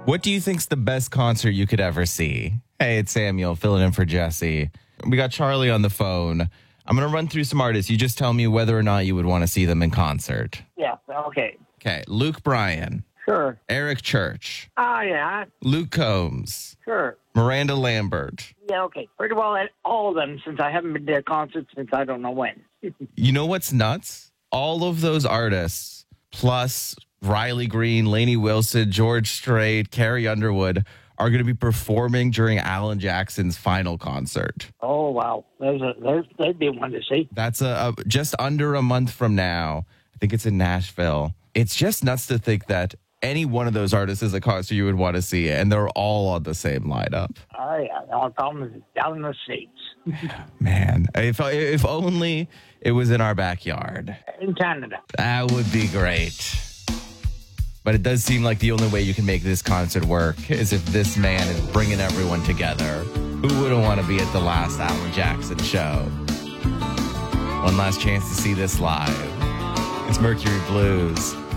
What do you think's the best concert you could ever see? Hey, it's Samuel filling in for Jesse. We got Charlie on the phone. I'm going to run through some artists. You just tell me whether or not you would want to see them in concert. Yeah, okay. Okay, Luke Bryan, Sure. Eric Church, Yeah, Luke Combs, sure. Miranda Lambert. Yeah, okay. Pretty well at all of them since I haven't been to a concert since I don't know when. You know what's nuts? All of those artists, plus Riley Green, Lainey Wilson, George Strait, Carrie Underwood, are going to be performing during Alan Jackson's final concert. Oh, wow. That'd be one to see. That's just under a month from now. I think it's in Nashville. It's just nuts to think that any one of those artists is a concert you would want to see, and they're all on the same lineup. Oh, yeah. The only problem is down in the States. Man, if only it was in our backyard. In Canada. That would be great. But it does seem like the only way you can make this concert work is if this man is bringing everyone together. Who wouldn't want to be at the last Alan Jackson show? One last chance to see this live. It's Mercury Blues.